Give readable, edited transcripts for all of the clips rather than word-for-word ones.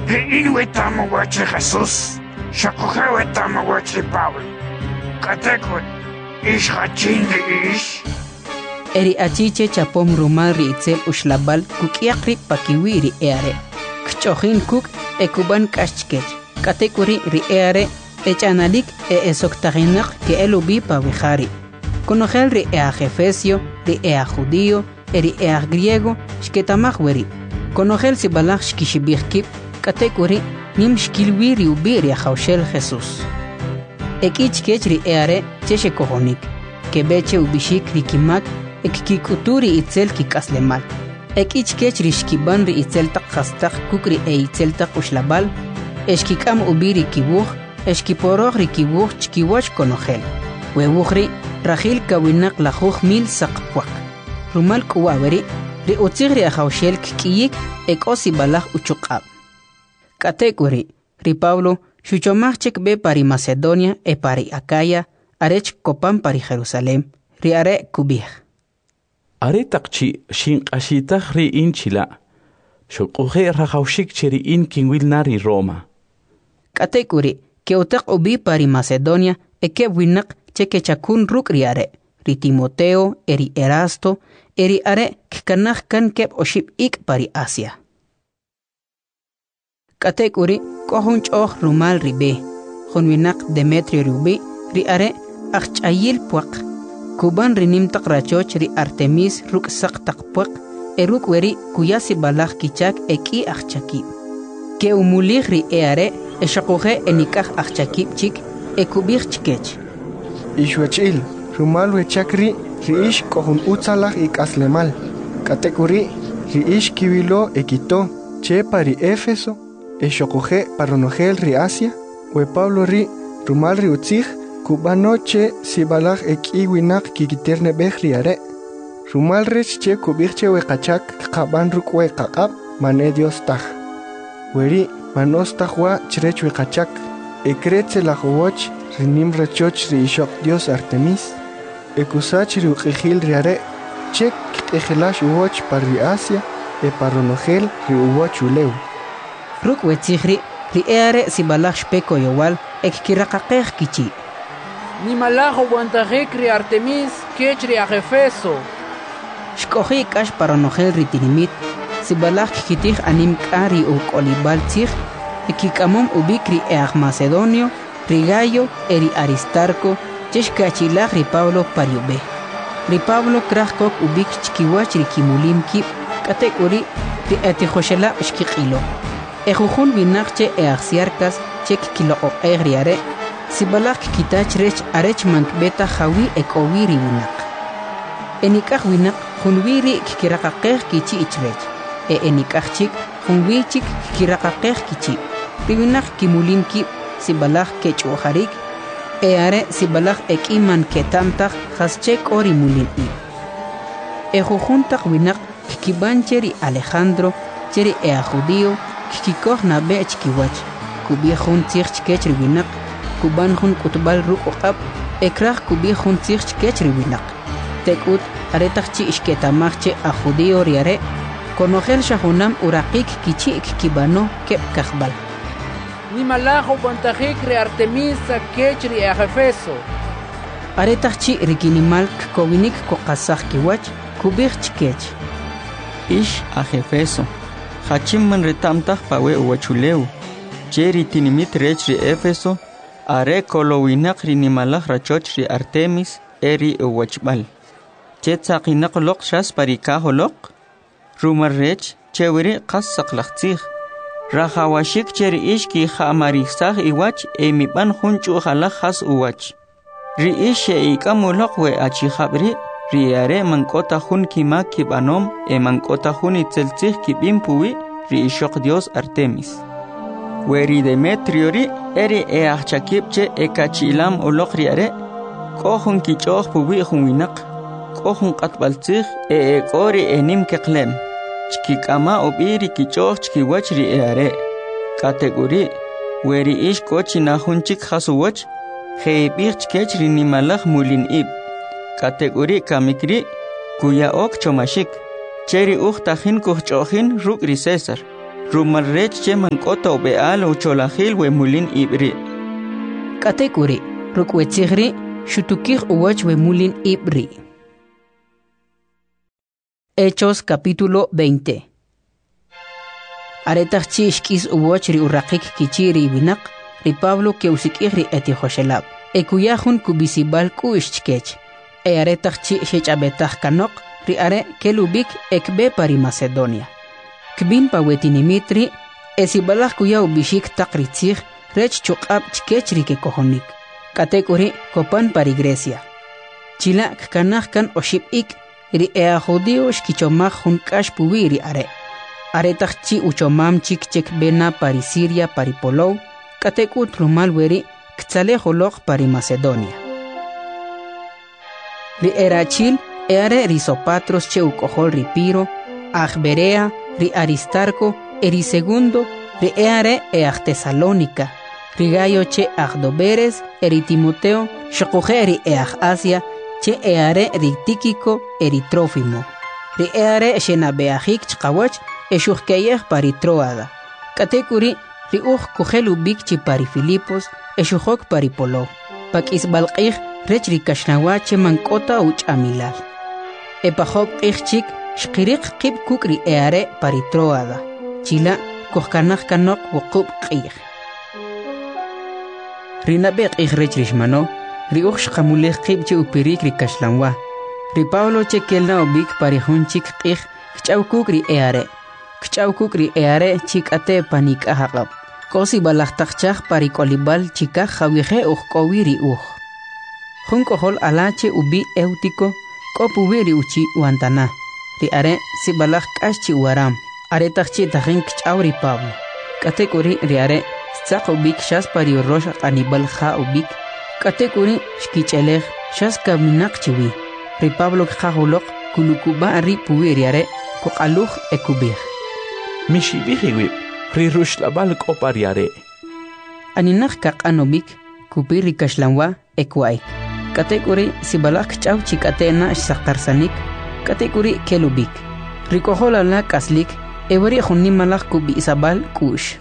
Inuetamo guache Jesús. Shakuhewetamo guache Pablo. Katekut. Ish hachindi ish. Eri achiche chapom rumal ri itzel ushlabal kukiakri pakiwiri eare. Kchojin kuk ekuban kashchkech. Katekuri ri eare echanalik esoktaginak ke elubi pavijari. Conogel ri Efesio, ri judío, eri griego, shketamahweri. Conogel sibalach shkishibirkip, katekuri nim shkilwiri ubiri haushel Jesús. Ekichkech ri eare cheshe kohonik, kebeche ubishik rikimak, ekikuturi itzel kikaslemal. Ekichkech ri shkiban ri itzel tak hastak kukri itzel tak ushlabal, eshkikam ubiri kibuch, eshkiporoch ri kibuch chkiwach conogel. Webuchri Rachil kawinak lajuj mil saqpuak. Rumal kuwaweri, ri utzigri ajaushel kikiyik ekosi balaj uchuqab. Katekuri, ri Pablo, shuchomachek be pari Macedonia pari Acaya, arech kopan pari Jerusalem, ri are kubij. Are takchi shinqashitaq ri inchila, shuquje rajaushik cheri in kinwilnari Roma. Katekuri, ke utak ubi pari Macedonia eke winak cheque chakun ruk riare, ri Timoteo, eri Erasto, eri are kkanaj kan kep oship ik pari Asia. Katekuri kohun choch rumal ribe, junwinak Demetrio rubi, ri are achayil puak, kuban rinim tak rachoch ri Artemis ruk sak tak puak, eruk weri kuyasi balak kichak eki achakib. Ke umulig ri eare, eshakoje enikaj achakib chik, ekubich chikech. Ishwachil, rumal wechakri, riish kohun utzalaj ikaslemal. Katekuri, riish kiwilo ekito, che pari Éfeso, eshokoje paronogel ri Asia, we Pablo ri, rumal ri utzig, kubano che sibalaj ekiwinak kikiterne bej riare. Rumal rech che kubirche wekachak kaban rukwe kakab, mane Dios taj. Weri, manos tajwa chrech wekachak, ekretze la jowoch, rinim rachoch ri ishok Dios Artemis, ekusach ri uqijil riare, chek ejelash uwoch par ri Asia, paronogel ri uwoch uleu. Ruk wetzigri, ri eare sibalach shpeko yowal, ekkirakakej kichi. Ni malajo guantajek ri Artemis, kech ri Efeso. Shkoji kash paronogel ri tinimit, sibalach kitij anim kari u kolibal tzig, ekikamom ubik ri Macedonio, ri Gayo, eri Aristarco, cheshkachilaj ri Pablo pariube. Ri Pablo krajkok ubik chkiwach ri kimulim kip, katekuri ri etijoshela shkikilo. Ejujun binakche axiarkas chek kilo o egriare, sibalak kitach rech arech mankbeta jawi ekowi ri winak. Enikaj winak junwiri kikirakakej kichi ichrech, enikaj chik junwi chik kikirakakej kichi. Ri winak kimulim kip, sibalaj kechuharik, are sibalaj ekiman ketamtaj haschek ori mulin i. Ejujuntak winak kikibancheri Alejandro, cheri judío, kikikoj nabe chkiwach, kubiejun tzig chkechri winak, kuban jun kutbal ruk oqab, ekraj kubiejun tzig chkechri winak. Tekut aretaj chi ishketamajche judío riare, konogel shahunam uraqik kichi kibano kep kajbal. Ni malajo guantajek ri Artemis kech ri Efeso. Aretaj chi rikinimal kowinik kokasaj kiwach, kubij chkech. Ish Efeso. Hachimman retamtaj pawe uwachuleu. Cheri tinimit rech ri Éfeso, are kolowinak ri nimalaj rachoch ri Artemis, eri uwachbal. Chetzaqinak loq shas parikajo loq, rumar rech chewiri qas saqlaqtzig. Rajawashik cheri ishki jamarisaj iwach mipan junchu jalaj has uwach. Ri ishe ikamuloq we achijabri, ri are mankota jun kimak kibanom mankota jun itzeltzig kibimpuwi, ri ishok Dios Artemis. Weri Demetrio ri eri achakibche kachilam uloq ri are, kohun kichoj puwi jun winak, kohun qatbaltzig kori enim keqlem. Chkikama obiri kichoj chkiwach ri are. Kategori, weri ish kochina junchik hasuwach, heibich chkech ri nimalaj mulin ib. Kategori kamikri, kuya ok chomashik. Cheri ukhtajin kuchojin ruk ri César. rumal rech che mankota beal o cholahil we mulin ibri. Katekuri, rukwetsigri, shutukir uwach we mulin ibri. Hechos capítulo 20. Aretachchi ishkis uwach ri urraqik kichiri winak, ri Pablo ke usikiri eti joshelab. Ekuyahun kubisibal ku ishchkech. Aretachchi shechabetach kanok, ri are kelubik ekbe pari Macedonia. Kbin pawetinimitri, esibalach kuya ubishik takritzig, rech chukab chkechri ke kohonik. Katekuri kopan pari Grecia. Chila kanach kan oshipik, ri ea judío shkichomach hun kash puwiri are. Aretachchi uchomam chik bena pari Siria pari Polou, katekut rumal weri ktzale holok pari Macedonia. Ri erachil eare ri Sopatros che ukohol ri Piro, Berea, ri Aristarco, eri segundo, ri eare Tesalónica, ri Gayo che Doberes, eri Timoteo, shokoje ri Asia, che eare ri Tíquico, eri Trófimo, ri eare shenabeahik chkawach, eshuhkeyeh pari Troada, katekuri ri kujelubik chi pari Filipos, eshuhok pari Polo, pak isbalqih rech ri kashnawache mankota uch amilal. Epahok ichchik shkirik kib kukri eare pari Troada, chila kohkanach kanok wukub qih. Rinabek rech rishmano, ri shkamuleh kib che upirik ri kashlanwa, ri Pablo che kelna obik pari hunchik qih kchaw kukri eare. Kchaw kukri eare chik ate panik ahaqab. Kosi balachtakchak pari kolibal chika jawihe kowiri Jun kohol alache ubi eutiko kopubiri uchi wantana. Ri are si balach kashi waram. Are takchi tahin kchaw ri Pablo. Katekuri ri are stak ubik shas pari rosh anibal ha ubik. Katekuri shkichelech shas kaminak chiwi. Ri Pablo khahulok kulukuba ri pubiri are kokaluch ekubir. Mishibihiwib, rirush labal kopariare. Aninach kak anobik, kupiri kashlanwa, ekwai. Katekuri si balak chaw chikatena shaktarsanik, katekuri kelubik. Rikohola la kaslik, ewari hunimalak kubi isabal kush.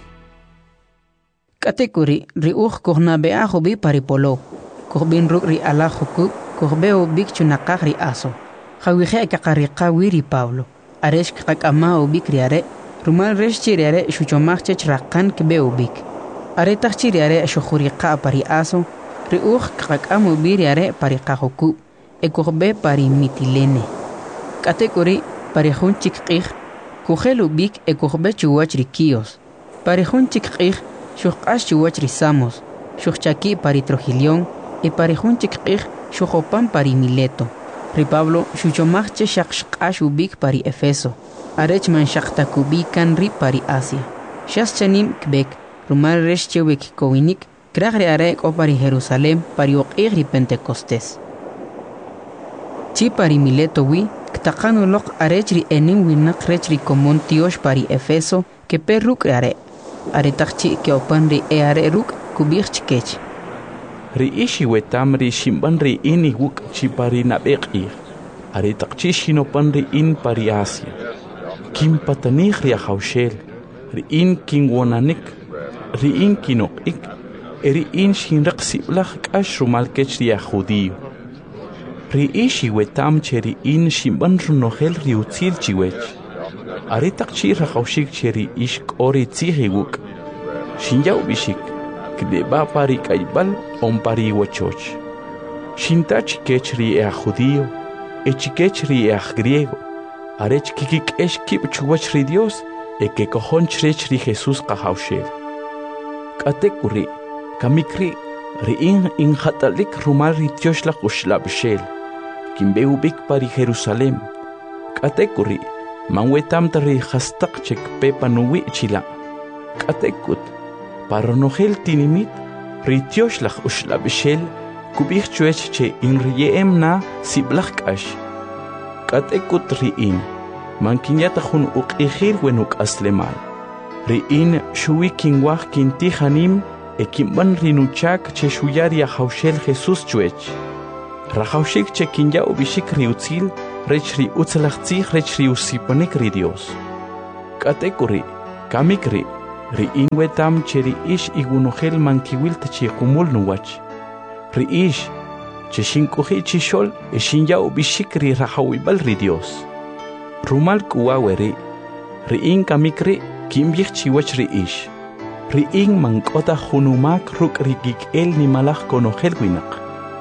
Katekuri riuch kohna beahobi paripolo, kohbin ruk ri alahuku, kohbeo bik chunakak ri aso. Hawihe kakarika wiri Pablo, aresh kakama obik riare. Rumal resh chiriare shuchomach chrakan kbeubik. Are tachiriare shukhuriqa pari aso, riuch kakamo biriare pari kahoku, ekorbe pari mitilene. Katekuri pari hunchik qih, kujelubik ekorbe chuwach rikios. Pari hunchik qih, shukhash chuwach risamos, shukhchaki pari Trogilión, e pari hunchik qih, shukhopan pari Mileto. Ri Pablo shuchomach shakshkash ubik pari Efeso. Arech man shaktakubikan ri pari Asia. Shas chanim kbek, rumal resh chewek kowinik, kragre arek o pari Jerusalem pari oqigri Pentecostés. Chi pari Mileto wi, ktakanu lok arech ri enim winak rech ri komon tiosh pari Efeso, ke perruk are. Aretakchi ke opan ri eare ruk kubich chikech. Ri ishi wetam ri shimban ri ini wuk chi pari nabek Aretakchi shinopan ri in pari Asia. Kim patanich ri haushel, ri in king wonanik, ri in kinok ri in shinrak siblach kash rumal kech ri judío. Ri ishi wetam cheri in shimban runohel ri utzil chiwech. Aretak chi rahaushik cheri ishk ori tzihiguk. Shinyaw bishik, kdeba pari kaibal on pari wachoch. Shintach kech ri judío, echikech ri griego. Arech kikik esh kip chuwach ri Dios, que cojon chrech ri Jesús kahaushel. Katekuri, kamikri, ri in hatalik rumar ri tioshla ushlabshel. Kimbeubik pari Jerusalem. Katekuri, manwetam tari hastak chek pepa nuwi chila. Katekut, paronogel tinimit, ri tioshla ushlabshel, kubich chuech che in riem na siblach ash. Katekut ri'in, mankinyata jun uq'ijir wenuk aslemal. Ri'in shuwi kinwaj kintijanim, ekimban rinuchak che shuyar ya haushel Jesús chuech. Rahaushik che kinya ubishik riutzil, rech ri utzalachtzih rech ri usipanik ri Dios. Katekuri, Kamikri, ri'in wetam che ri'ish igunojel mankiwil tachiqumul nuwach. Ri'ish, che shinkuji chishol, eshinya ubishikri rahawibal ri Dios. Rumal kuwaweri, ri'in kamikri, kimbich chiwach ri'ish. Ri'in mankota junumak ruk rigik el ni malach konojel winak.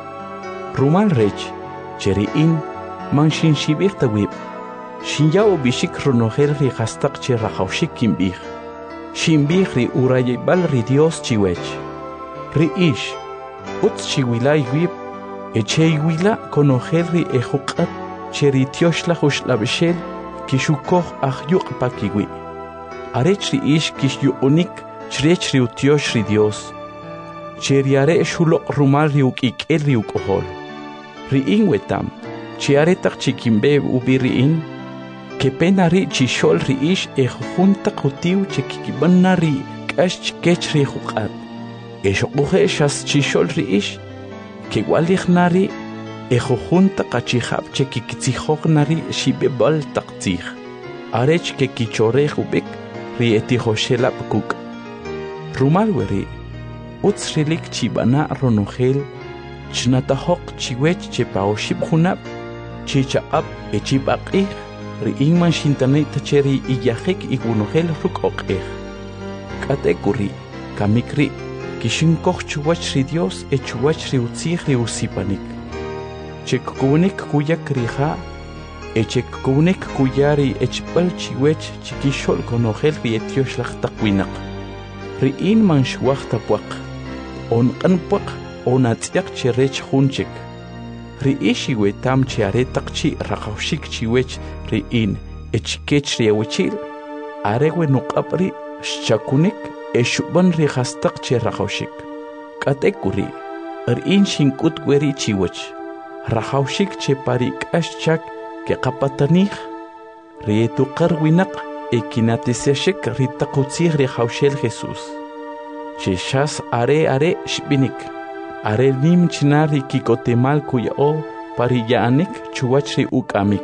Rumal rech, che ri'in, man shinshibir tawib. Shinya ubishik runojel ri hastak che rahawshik kimbich. Shimbich ri urayibal ri Dios chiwech. Ri'ish, utz chiwila iwib, eche iwila konojel ri ejukat, che ri tioshla jushlabeshel, kishukoh ahyuk pakiwi. Arech ri'ish kishyuunik, chrech ri utiosh ri Dios. Che riare shulok rumal ri ukikel ri ukohol. Ri'in wetam, che aretak chikimbe ubi ri'in, que pena ri chishol ri'ish ejujunta kutiu che kikibana ri kash kech ri jukat. Eshokuhe shas chishol ri'ish, que walich nari ejujunta kachihab che kikitzihok nari shibebal taktzih. Arech que kichorej ubik ri etihoshelap kuk. Rumal weri, utzrilik chibana ronogel, chnatahok chiwech che paoshib junab, chichaab echibakih, ri'in man shintanay tacheri iyahik igunogel ruk okeh. Katekuri, kamikri, kishinkoch chuwach ri Dios chuwach ri utzih ri usipanik. Chekunik kuyak riha, echekunik kuyari echpal chiwech chikishol konogel ri etiosh takwinak. Ri'in man shuwach tapuak, on kanpuak, on atziak cherech hunchik. Ri'ishi wetam chiaretak chi rakawshik chiwech ri'in echkech riawechil, arewe nukapri shakunik eshuban rihastak che rakawshik. Katekuri, ri'in shinkut gweri chiwech, rakawshik che parik ashchak ke kapatanih, rietukar winak ekinatiseshik ritakutzih rihawshel Jesus. Sheshas are shbinik. Are nim chinari kikotemal kuyao pariyaanik chuwachri ukamik.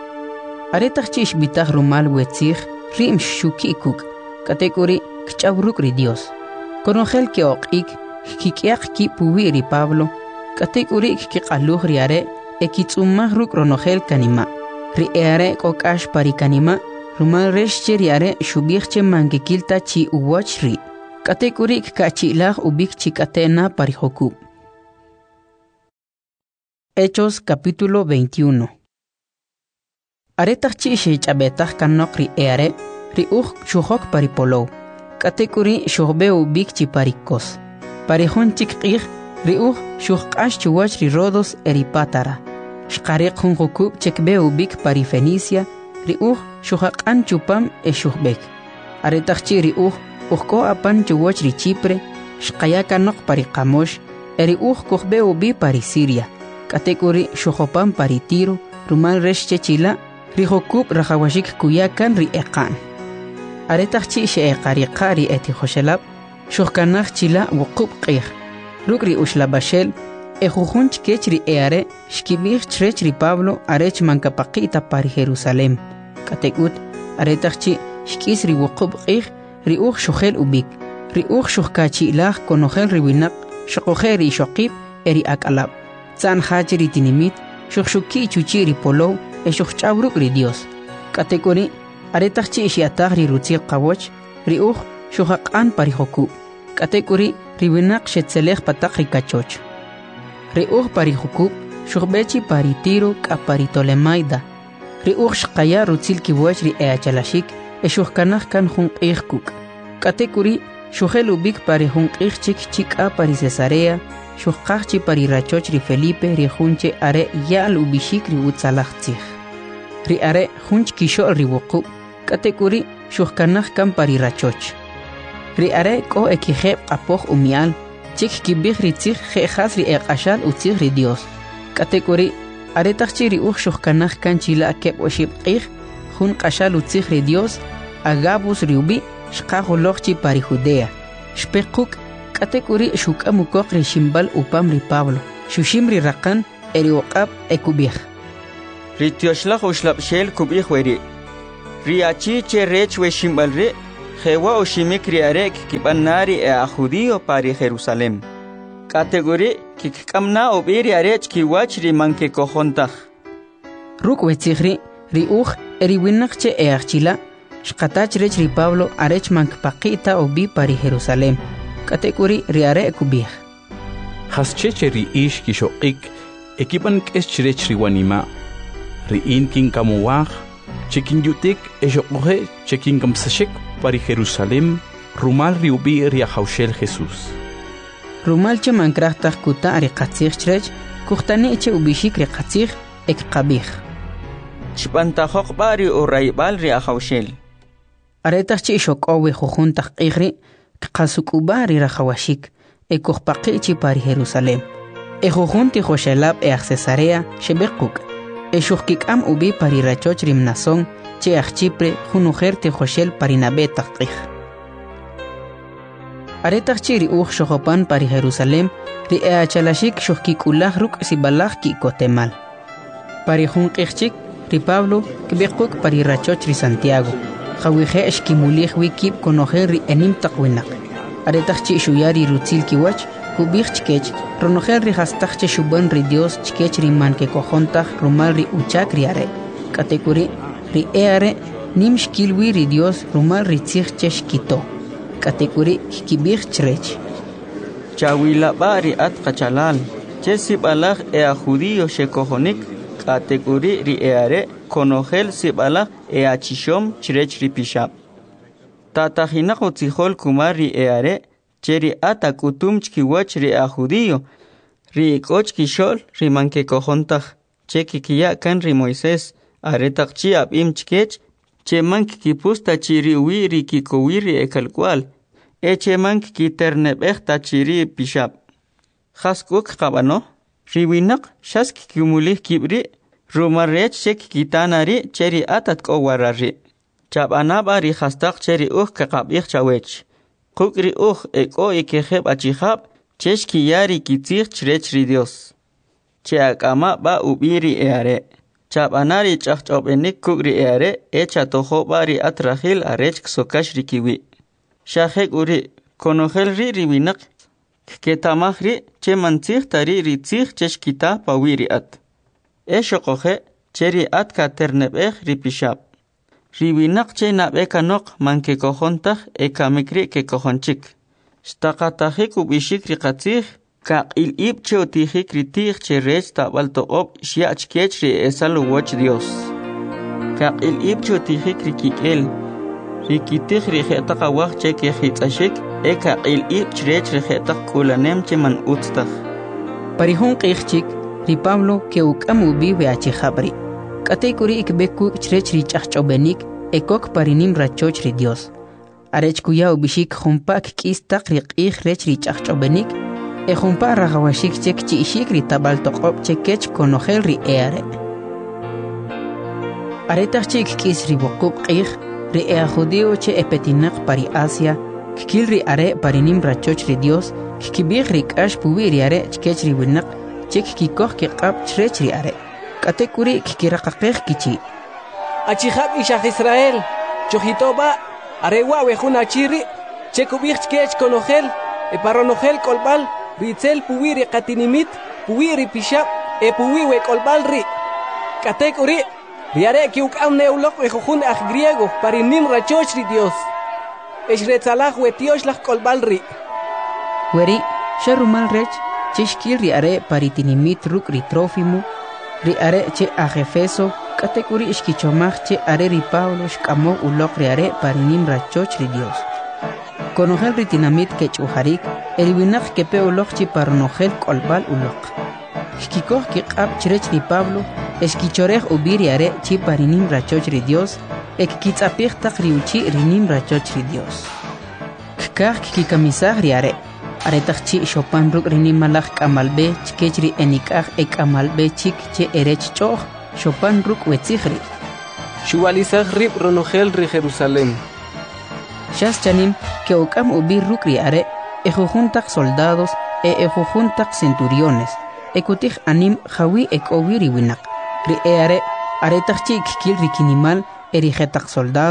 Are tachchish bitach rumal wetzich rim shukikuk kategori kchauruk ri Dios. Konogel ke okik kikiak ki puwi ri Pablo kategori kiqaluh ri are ekitsumah ruk ronogel kanima. Ri are kokash pari kanima rumal reshche ri are shubihche mangekilta chi uwachri. Kategorik kachilah ubik chikatena parihokub. Hechos capítulo 21. Aretach chishe chabetach kanok ri eare, ri shuhok paripolo. Kategori shuhbe ubik chiparikos. Parihon chikir, ri shuhkash chuwach ri rodos eripatara. Shkarek hun hokub chekbe ubik parifenicia, ri shuhakan chupam shuhbek. Aretach chi ri Uhko apan chuwach ri Chipre, shkayakanok pari Kamosh, eri kohbe ubi pari Siria. Kategori shuhopan pari Tiro, rumal resh chechila, rihokub rahawashik kuyakan ri ekan. Aretach chi she ekarika ri etihoshelab, shuhkanach chila wukub qih. Rukri ushlabashel, ejujunch kech ri eare, shkibich chrech ri Pablo, arech mankapakita pari Jerusalem. Kategut, aretach chi shkis ri wukub qih, riuch shuhel ubik, riuch shuhkachi ilah konogel riwinak, shokogeri shokib eri akalab. Zan hachiri tinimit, shukshuki chuchiri polo, shuhchauruk ri Dios. Kategori, aretachchi ishiatag ri rutzil kawoch, riuch shuhakan parihoku. Kategori, riwinak shetzelech patak rikachoch. Riuch parihoku, shuhbechi paritiro kaparitolemaida. Riuch shkaya rutzil kiwoch ri eachalashik, eshuhkanach kan hunqihkuk. Kategori, shuhel ubik pari hunqihchik chika pari Cesarea, shuhkachchi pari rachoch ri Felipe ri hunche are yal ubishik ri utzalachtzich. Ri are hunch kishol ri wuku. Kategori, shuhkanach kan pari rachoch. Ri are ko ekiheb apoch umial, chik kibich ri tzich jehas ri ekashal utzich ri Dios. Kategori, are tachchi ri shuhkanach kan chila keb oshib qih, hun qashal utzich ri Dios, agabus riubi, shqaholochchi pari Judea. Shpekuk, kategori shukamukok ri shimbal upam ri Pablo. Shushim ri rakan, eri waqab ekubich. Ri tioshlach ushlab shel kubich weri. Ri achi che rech we shimbal re, jewa oshimik riarek kibanari a judío pari Jerusalem. Categoría kikamna obiri arech kiwachri manke kojontaj. Ruk wetzigri riuj eriwinakche eachila shqatach rech ri Pablo arech mank paqita obi pari Jerusalem. Categoría riare kubih. Hascheche ri ish kishoqik ekipan keschrech riwanima. Ri inkin kamuwaj chekin yutik eshoqoje chekin kamsashek pari Jerusalem rumal riubi riahaushel Jesús. Rumalche mankrachtaj kuta ariqatzig chrech kuhtani eche ubishik riqatzig ek qabih. Chpantajoq bari o raibal riahaushel. Aretach chi shoqowe jujuntaj qigri qasukubari rahawashik ekujpaqichi pari Jerusalem. Ejujunti joshelab Cesarea shebekuk. Eshuqkikam ubi pari rachoch rimnason che achipre junujerte joshel parinabetaq qig. Aretach chiri shohopan pari Jerusalem ri eachalashik shuhkikulaj ruk sibalaj ki kotemal. Pari junqijchik ri Pablo kibekuk pari rachoch ri Santiago. Jawije eshkimulij wikib konojer ri enim taqwinak. Aretach chi shuyari rutzil kiwach kubij chkech ronojer ri hastach shuban ri Dios chkech ri manke kojontaj rumal ri uchak ri are. Katekuri ri eare nim shkilwi ri Dios rumal ri tzig cheshkito. Categoría kibir chrech. Chawila bari at kachalal. Chesib alag ea judío shekohonik. Categoría ri eare konogel sib alag ea chishom chrech ripishab. Tatajinak otzihol kumar ri eare cheri ata kutum chkiwach ri ea judío. Ri ikoch kishol ri manke kohontaj. Chekikia kan ri Moisés aretak chi abim chkech. Chemank kipusta chiri wiri kikowiri ekalkwal. Echemank kiternebech ta chiri pishab. Haskuk kabano. Riwinak shask kumulih kibri. Rumarech shek kitanari cheri atat kowarari. Chabanaba ri hastak cheri kakabich chawech. Kukri eko ekeheb achihab. Cheshki yari kitzich chrech ri Dios. Cheakama ba ubiri eare. Chabanari chachchobenik kugri eare echa tojo bari atrahil arech ksokash rikiwi. Shahek uri konogel ri riwinak ketamahri che mantzig tari ritzig cheshkita pawiri at. Eshokoje cheri at katernebech ripishab. Riwinak che nabeka nok manke kojontag ekamikri ke kojonchik. Stakatahik ubishik rikatzig Kaq il ib che otiji kritig che rech tabal toqob shiach kechri esalo watch Dios. Kaq il ib che otiji krikikel rikitig rijetaq awaq che ke hitsashik e kaq il ib chrech rijetaq kulanem che man utstaq. Parihun qichik ri Pablo ke ukam ubi we achi khabri. Katay kuri ikbeku chrech ri chachchobenik ekok parinim rachoch ri Dios. Arech kuya ubishik khumpak kistaq riqig rech ri chachchobenik Ejumpa rajawashik chek chi ishik ri tabal toqob chekech konogel ri eare. Aretach chik kis ri bokub qig ri ea judío che epetinak pari Asia kikil ri are parinim rachoch ri Dios kikibig ri kash puwi ri are chkech ri winak chek kikoh kiqab chrech ri are. Katekuri kikiraqaqig kichi. Achihab ishach Israel chojitoba arewa wejuna chiri chekubig chkech konogel e paronogel kolbal Ritzel puwiri katinimit, puwiri pishab, puwiwe kolbalri. Katek uri, riare kiukam neulok wejojun aj griego, parinim rachochri Dios. Eshretzalaj wetioslaj kolbalri. Weri, sharumal rech, cheshkil riare paritinimit ruk ritrofimu, riare che ajefeso, katek uri ishkichomaj che are ri Pablo shkamo ulok riare parinim rachochri Dios. Konogel ritinamit kech uharik, eliwinak kepe ulok chi paronogel kolbal ulok. Shkikoh kiqab chrech ri Pablo, eshkichorej ubiri are chi parinim rachoch ri Dios, ek kitzapig tak riuchi rinim rachoch ri Dios. Kikah kikamisah ri are tak chi shopan ruk rinim malach kamalbe, chkech ri enikah ek amalbe chik che erech choch, shopan ruk wetzihri. Shualizah rib ronogel ri Jerusalem. Shas chanim que okam ubir rukri are ejujuntak soldados ejujuntak centuriones ekutig anim jawi ekowiri winak ri are aretach chik kil rikinimal erigetak soldado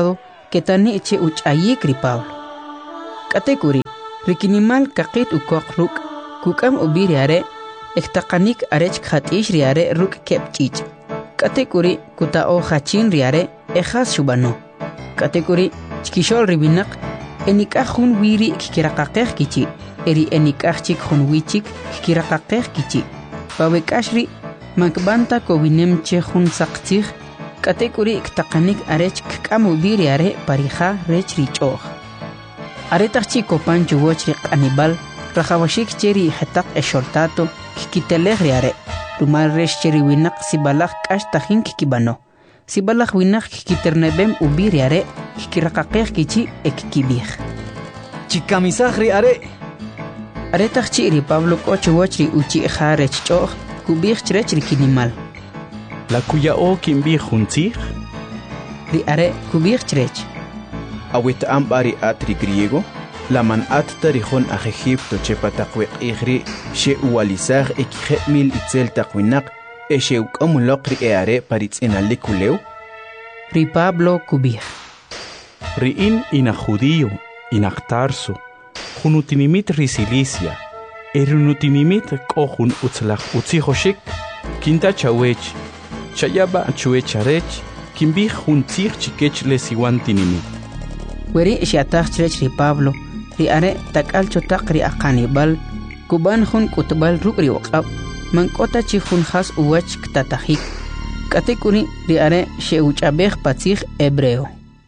ketani che uchayik ri Pablo. Katekuri, rikinimal kakit ukok ruk, kukam ubiri are, ektakanik arech khatish riare ruk kepchich. Katekuri kuta o hachin riare, ejas shubano. Katekuri, chikishol ribinak, enikah hun wiri kikirakakeh kichi, eri enikah chik hun wichik kikirakakeh kichi. Pawekashri, makbanta kowinem che hun saktir, katekuri ektakanik arech kkamu biri are parija rech richoh. Aretach chico pancho wochri anibal, rajawashik cheri hatak eshortato, kikiteleh riare, rumal resh cheri winak sibalak kash tahin kikibano. Sibalak winak kikiternebem ubiri are, kikirakakeh kichi ekikibih. Chikamisaj riare. Aretach chiri Pablo kocho wochri uchi jarech choh, kubih chrech rikinimal. La kuya o kimbih juntzih? Riare kubih chrech. Awit ambari atri griego, la man at tarihon a Egipto chepatakwek igri, she ualizar ekijemil itzel takwinak, she ukamulokri eare paritz enalikuleu? Ri Pablo kubih. Riin ina judío, ina Tarso, junutinimit risilicia, erunutinimit kohun utzlach utzihoshik, kinta chawech, chayaba chuecharech, kimbih juntzih chikech lesiwantinimit. Weri shiatach chrech ri Pablo, ri are takal chotak ri akanibal, kuban hun kutbal ruk ri waqab, mankota chi hun has uwach ktatahik. Katekuri ri are sheuchabej patzig hebreo.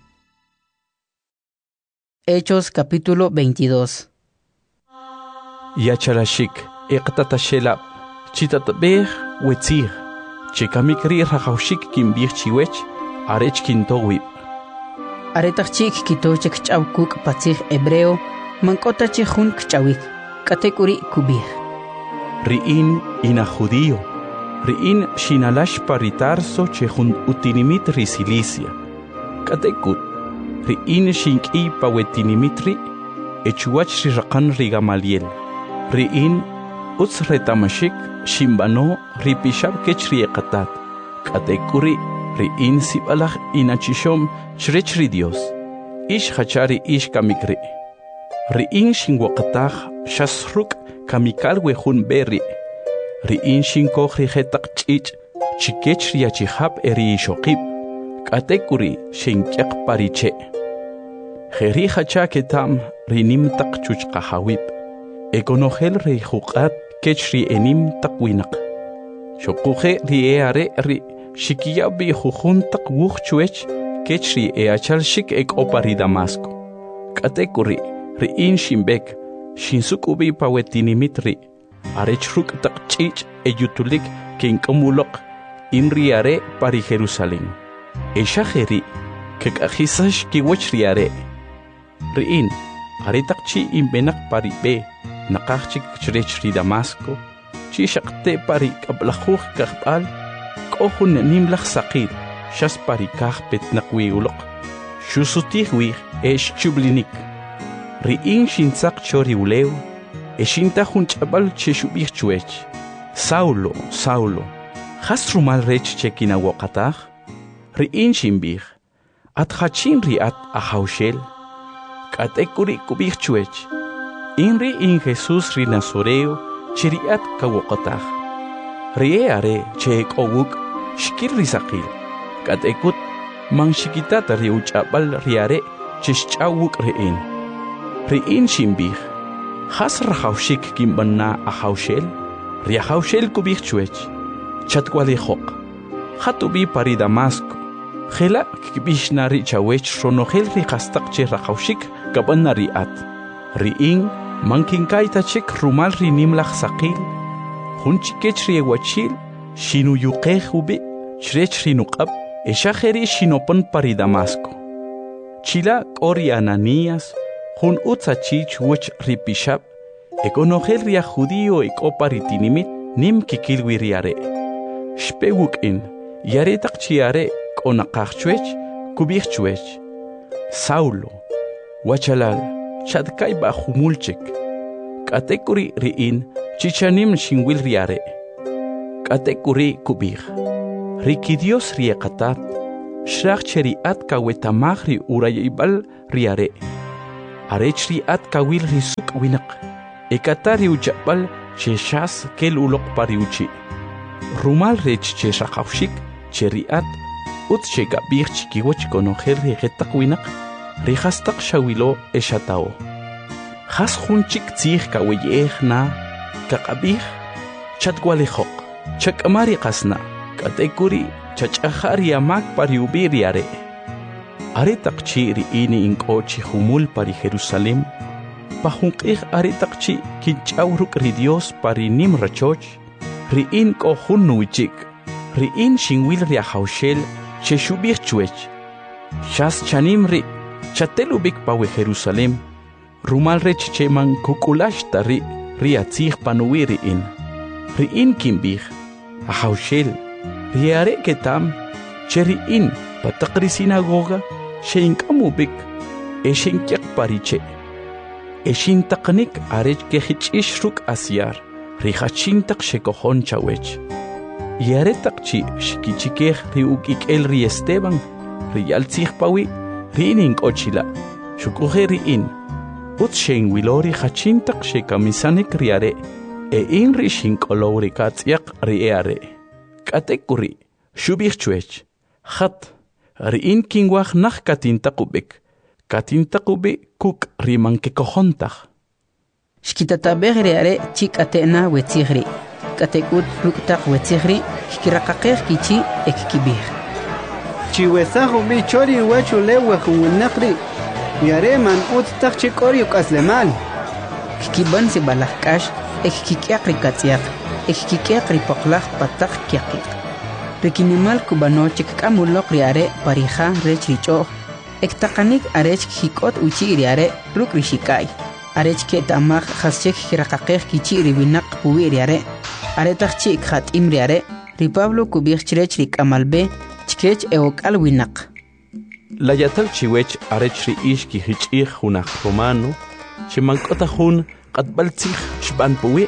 Hechos capítulo 22. Yachalashik, eqtatashelab, chitatabej wetzig, chikamikri rajaushik kimbih chiwech, arech kintowib. Aretach chik kitochek chawkuk patzig hebreo, mankota chi hun kchawik, katekuri kubih. Riin ina judío, riin shinalash paritarso chehun utinimit risilicia. Katekut, riin shinki pawetinimitri, echuach rirakan rigamaliel. Riin utz retamashik shimbano ripishab kechriekatat. Katekuri, riin sibalach inachishom chrechri Dios. Ish hachari ish kamikri. Riin shingwakatach shasruk kamikal wehun berri. Riin shinkohri hetak chich chikechri achihab eri shokib. Katekuri shinkyak pariche. Heri hacha ketam rinim tak chuchkahawib. Ekonogel ri hukat kechri enim takwinak. Shokuhe ri eare ri shikiyabi hujuntak wuchchuech kechri eachal shik ek opari Damasco. Katekuri riin shimbek shinsukubi pawetinimitri arechruk tak chich eyutulik kinkamulok inriare pari Jerusalén. Eshaheri kekahisash kiwachriare. Riin aretakchi imbenak pari be nakachik chrechri Damasco chi shakte pari kablajuj kahbal kohun nimlach sakir shas pari kahpet nakwiulok shusutihwih esh chublinik. Riin shinsak chori uleu eshinta hunchabal cheshubih chuech. Saulo, Saulo, has rumal rech chekina wakatach? Riin shimbih atjachin riat ahaushel katekuri kubih chuech. Inri in Jesús ri Nazoreo chiriat kawakatach. Rieare che kowuk shkir risakil. Katekut mang shikitata riuchabal riare chishchawuk rein. Riin shimbih has rahaushik kimbanna ahaushel. Riahaushel kubih chuech. Chatkwalihok. Hatubi pari Damasco. Khela kibishnari chawech ronogel rihastak che rahaushik kabanna riat. Riin mankinkaita chek rumal rinimlach sakil. Hunchikech riewachil shinu yuqehubi chrech rinuqab eshaheri shinopon pari Damasco. Chila kori Ananías hun utzachich wuch ripishab ekonogel ria judío ekoparitinimit nim kikilwi riare. Shpewuk in yare takchiare konaqachchuech kubihchuech. Saulo wachalal chadkai ba humulchek. Katekuri riin chichanim shinwil riare. Katekuri kubih. Riki Dios riekatat. shraq cheriat kawetamagri urayaibal riare. Arechri at kawil risuk winak. Ekatari uchapal cheshas kel ulok pariuchi. Rumal rech cheshakawshik cheriat ut chegabir chikiwach konojer regetak winak. Rihastak shawilo eshatao. Has junchik tzih kaweyeh na kakabih chatgualejok. Chakamari kasna katekuri chachahari amak pariubiri are. Are takchi ini inkochi humul pari Jerusalem. Pahunkih are takchi kinchauruk ri Dios pari nim rachoch. Riin ko hunuichik. Riin shingwil riahaushel cheshubih chuech. Shas chanim ri chatelubik pawe Jerusalem. Rumal rech cheman kukulash tari riatzih panuiri in. Riin kimbih. Ahaushel. Riare ketam. Cheriin patakri sinagoga. Shein kamubik. Eshin kyak pariche. Eshin taknik arech kehich ishruk asyar. Rihachin tak shekohon chawech. Yare takchi shikichikeh riukik el ri Esteban. Rialtzih pawi. Riinin kochila. Shukuhe riin. Ut shein wilori hachin tak shekamisanik riare. In rishin kolori katsyak riare. Katekuri. Shubich chuech. Hat. Riin kingwach nach katintakubik. Katintakubi kuk riman kekohontach. Shkitatabeh riare chik atena wetzihri. Katekut ruktak wetzihri. Kikirakakeh kichi ekkibih. Chiwesahu bichori wachulewa huwinakri. Yare man uttak chikori ukaslemal. Kikiban si balahkash. Ekkikiak rikatsiak. Ekkikiak ripoklach patak kiakik. Rikinimal kubanochik kamulok riare parija rech richoh. Ektakanik arech hikot uchi riare ruk rishikai. Arech ketamach haschek hirakakeh kichi ribinak puwi riare. Aretach chik hat imriare. Ripablo kubich rech rikamalbe chkech eokal winak. La yatal chiwech arech ri ishki hichih hunach romano. Chimankotahun qatbaltzih shban puwi.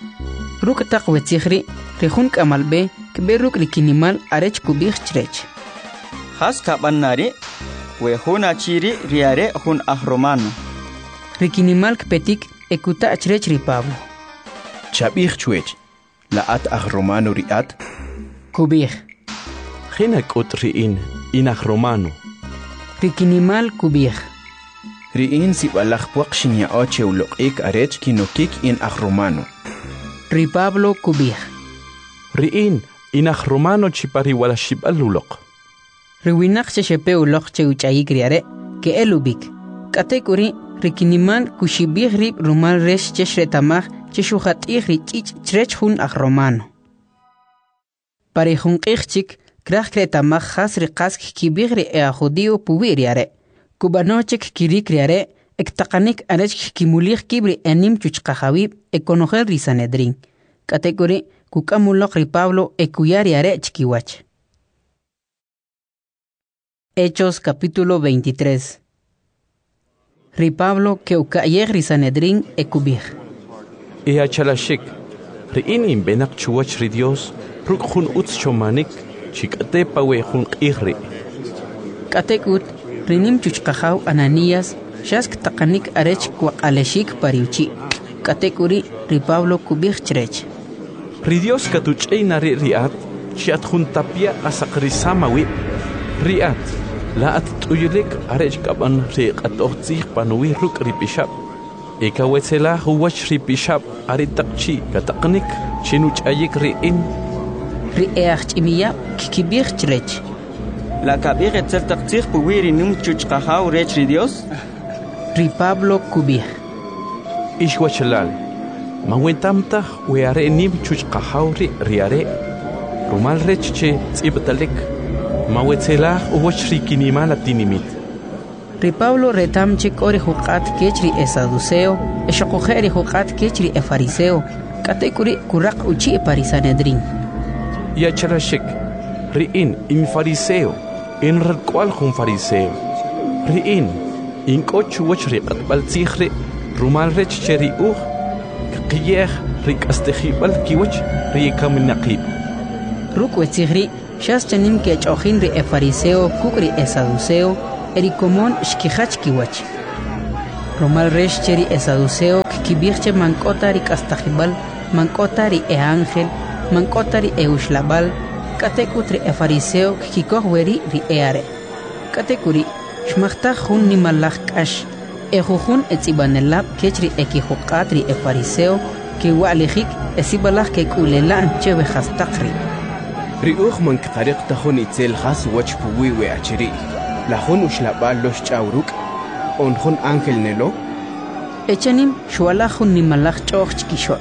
Ruk tak wetzihri rihun kamalbe kberuk rikinimal arech kubich chrech. Has kabanari wehun achiri riare hun ahromano. Rikinimal kpetik ekuta chrech ripablo. Chabich chuech. La at ahromano riat. Kubich. Hinak ut riin inach romano. Rikinimal kubich. Riin si balachpuak shinya oche ulokik arech kinokik in ahromano. Ripablo kubich. Riin inach romano chipari wala shibalulok. Riwinak chechepe ulok che uchayik riare ke elubik. Katekuri rikinimal kushibih rib rumal resh cheshretamach cheshuhat rich chrech hun ahromano. Pari hun kichik krach kretamach has riqask kibih ri judío puwi riare. Kubanochek kirik riare ektakanik arech kimulich kibri enim chuchqahawib ekonojel risanedrin. Katekuri kukamulok Ripablo ekuyari are chikiwach. Hechos capítulo 23. Ripablo que ukayeg risanedrin ekubih. Chalashik. Riin benak chuwach ri Dios ruk hun uts chomanik chikate pawe hun qihri. Katekut rinim chuchqahaw Ananías shask takanik arech kwaqaleshik pariuchi. Katekuri Ripablo kubih chrech. Ridios katuchey nari riat chiat juntapia asakrisamawi riat la at tuyulik arech kaban ri qatochtzih panuwi ruk ripishab ekawetsela huwach ripishab aritakchi kataqnik chinuchayik riin riachchimiya kikibih chrech. La kabir etzel taktzih puwiri num chuchqahaw rech ri Dios. Ripablo kubih. Ishwachalal. Mawentamta weare nim chuchqahawri riare. Rumal rechche tzibtalek. Mawetzelah uwachrikinimal atinimit. Ripablo retamchik ori huqat kechri esaduseo, eshoqojeri huqat kechri efariseo, katekuri kuraq uchi parisanedrin. Yachalashik. Riin in fariseo, in radqual hun fariseo. Riin in kochu wachri qatbaltzihri rumal rechcheri Qiyeh rik astehibal kiwach rikam naqib. Ruk wetzihri Shas chanim que chojin ri e fariseo kukri e saduceo eri comón shkihach kiwach. Romal resh cheri e saduceo kibirche mankotari kastajibal mankotari e ángel mankotari e ushlabal katekutri e fariseo kikohweri ri e are. Katekuri shmachta hun ni malach kash e jujun e tsibanelab kechri e kihuqatri e fariseo ki wa'lijik e sibalach ke kulelan cheve hastakri. Riuch man kqariq tahun itzel khas wach puwi we achiri. La hun ushlabal los chawruk on hun ángel nelo. Echanim shualahun ni malach choch chkishol.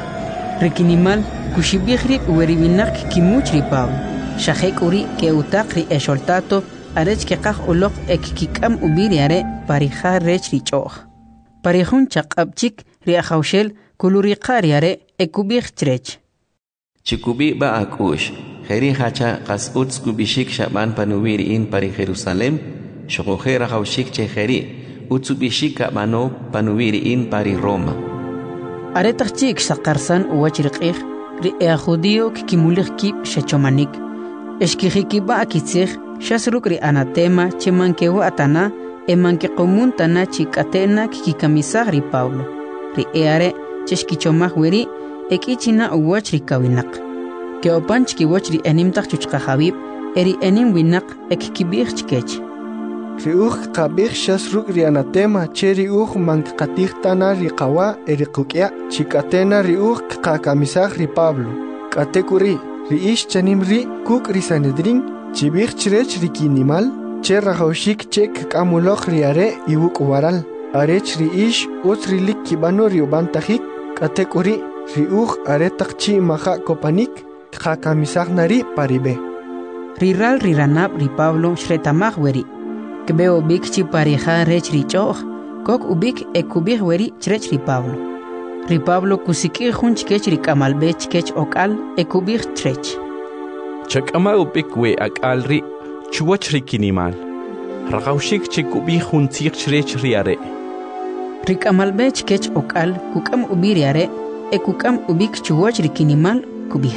Rikinimal kushibihri ueribinak kimuchri Pablo. Shahek uri ke utakri e sholtato arech ke qaj ulok ek kikam ubiriare parija rech richoch. Parijun chaqabchik riajaushel kuluriqariare ekubih trech. Chikubi ba akush. Kheri hacha qas uts kubishik shaban panuwiri in pari Jerusalem. Shokohera haushik che kheri. Utsubishik mano panuwiri in pari Roma. Aretachik sakarsan uwachriqih ri e judío kikimulich kib shachomanik. Eshkihikiba akitzich shasruk ri anatema chemankewa atana emanke qomuntana chikatena kikamisag ri Pablo. Ri eare cheshkichomaj weri ekichina uwachri kawinak. Ke opanch kiwach ri enimtaq chuchqa habib eri enim winak ekkibich chkech. Riuch qabich shasruk ri anatema cheri uch mankqatih tana ri qawa eri qukya chikatena riuch qakamisag ri Pablo. Katekuri ri ish chanim ri kuk ri Sanedrin chibich chrech ri kinimal che rajaushik chek kamulok ri are iwuk waral arech ri ish utri lik kibano ri ubantajik katekuri ri uch aretaq chi maja kopanik qakamisag nari paribe. Riral riranab ri Pablo shretamaj weri. Kbeo bik chi parija rech ri choch kok ubik ekubih weri chrech ri Pablo. Ri Pablo kusikir hun chkech ri kamalbe chkech okal ekubih chrech. Chakama ubik we akal ri chuwach ri kinimal. Ragaushik chikubih hun tzich chrech ri are. Ri kamalbe chkech okal kukam ubiri are ekukam ubik chuwach ri kinimal kubih.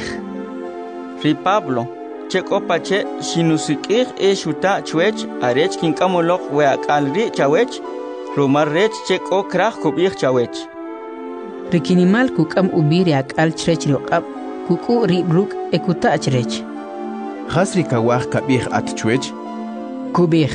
Ri Pablo chekopache sinusikir e shuta chwech arech kinkamolok we akalri chawech rumar rech cheko krach kubih chawech. Rikinimal kukam ubiri akal chrech riqab kuku ri bruk ekuta chrech. Khasri kawah kabih at chwech kubih.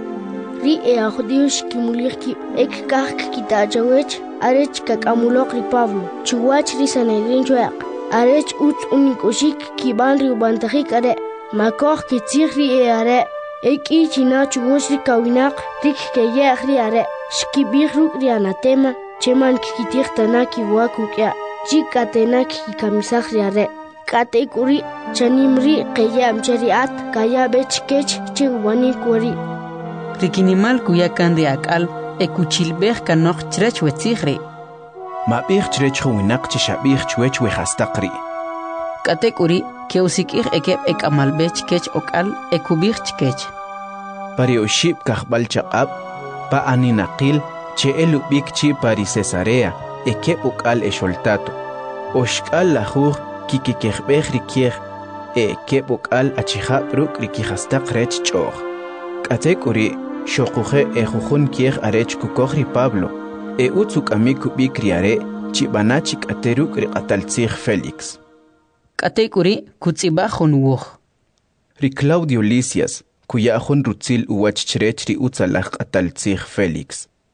Ri e judíos kimulir ki ek kak kita chawech arech kakamulok ri Pablo chuwach ri Sanedrin chwaq. Arech ut unikushik kiban ri ubantajik are makoh kitzir ri e are eki china chugosh ri kawinak rik keye ri are shkibir ruk ri anatema cheman kikitir tanaki wakukya chikatena kikamisag ri are katekuri chanimri keye amchariat kaya bechkech chiwani kuri Rikinimal kuyakan ri akal ekuchilbeh kanok chrech wetzigri Mabich chrech winak chishabich chwech we hastaqri. Katekuri keusikir ekep ekamalbech kech okal ekubich chkech. Pari oshib kahbal chaqab pa aninaqil che elubik chi pari Cesarea ekep okal esholtato. Oshkal lahur kikikehbech rikier ekep okal achihab ruk rikihastaq rech choch. Katekuri shokuhe ejujun kier arech kukohri Pablo. E utsuk amiku bikriare chibanachik ateruk riqataltzig Felix. Katekuri kutzibajun wuj. Ri Claudio Lisias kuyajun rutzil uwach chrech ri utzalaj qataltzig Felix.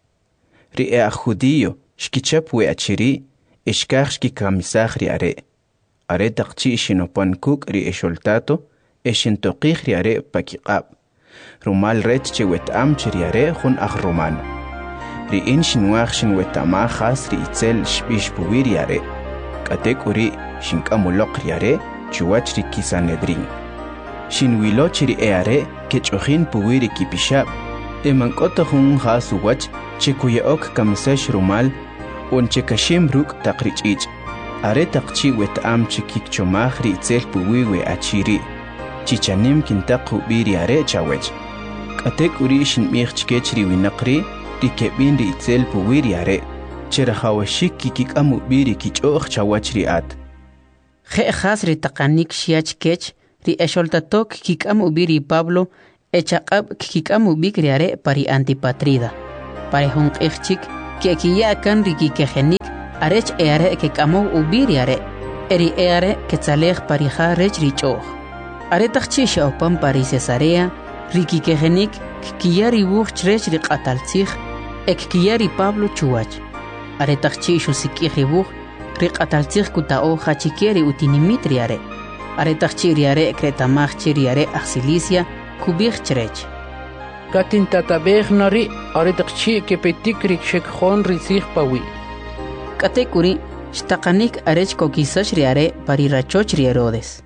Ri judío shkichap we achiri ishkaj shkikamisaj ri are. Are taqchi shinopan kuk ri esholtato eshintoqij ri are pakiqab. Rumal rech chewet am chiri are jun aj romano. Ri in shinwach shinwetama khas ri itzel shbish puwiri are. Katekuri shinkamulok ri are chuwach ri Sanedrin. Shinwiloch ri are kechojin puwiri kipishab. Emankota hun khas uwach chikuyaok kamisash rumal un chekashim ruk taqrichich. Are taqchi wetam chikik chomaj ri itzel puwiwe achiri. Chichanim kintaqu biri are chawech. Katekuri shinmich chkech ri winaqri Rikebin ri itzel puwiri are. Cherahawashik kikikamu biri kichoj chawach ri at. Khas ri taqanik shiach kech ri esholtatok kikam ubiri Pablo echaqab kikam ubik riare pari Antipatrida pare honqixchik que kiya kan riki kejenik arech eare que kamo ubiri are eri eare que tzalej parija rech richoh are tachchisha opam pari Cesarea riki kejenik kiya ribuch rech riqataltzich ek kiya ri Pablo chuach are tachchishu sikih ribuch riqataltzich kutao hachikeri utinimit riare are tachchiriare kretamach chiriare axilicia kubich chrech Katin tatabej nari aritaqchi que petik rikshek khon risig pawi. Katekuri shtaqanik arech kokisash riare parirachoch Herodes.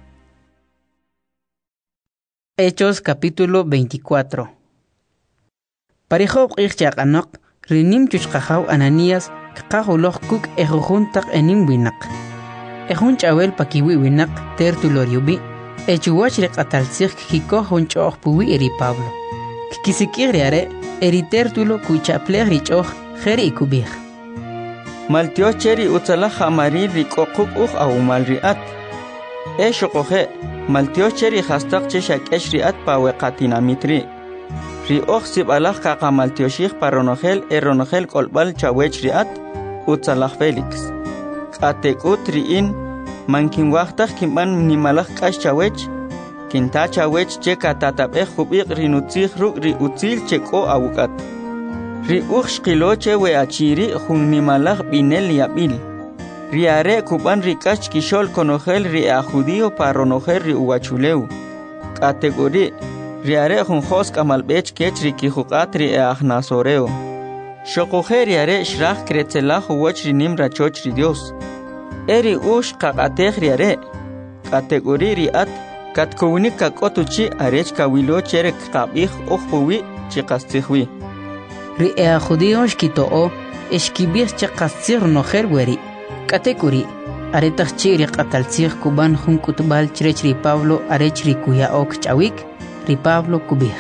Hechos capítulo 24. Parijob ichaqanok rinim chuchqajaw Ananías qaqahuloq kuk ejujuntaq enim winak. Ejun chawel pakiwi winak Tertulo riubi echuwach riqataltzig kiko junchoq puwi eri Pablo. Kisikiriare eri Tertulo kuchapleg richoq jeri ikubig. Maltio cheri utzala jamari rikoquk au malriat. Eshoqoje maltio cheri hastaq cheshak eshriat paweqatinamitri. Rioq sibalaq qaqa maltioshig paronogel eronogel kolbal chawech riat utzala Felix. Qatekut riin mankin waqtaq kimban nimalaq qash chawech Kinta chawech cheka tatabej kubiq rinutzig ruk ri utzil cheko awukat. Ri uxqilo chewe achiri junimalaj binel yabil. Riare kuban rikach kishol konogel ri a judío paronogel ri uwachuleu. Kategori riare junjos kamalbech kech ri kijukat ri agnasoreo. Shokoje riare shrach kretzelaj uwach ri nim rachoch ri Dios. Eri ush kakatej riare. Kategori riat Katkowinik kakotuchi arech kawilo cherek kabih okhwi chiqastihwi. Ri judíos kitoo eshkibih chiqastir nojer weri. Katekuri aretach chiri qataltzig kuban jun kutbal chrech ri Pablo arech ri kuya ok chawik ri Pablo kubih.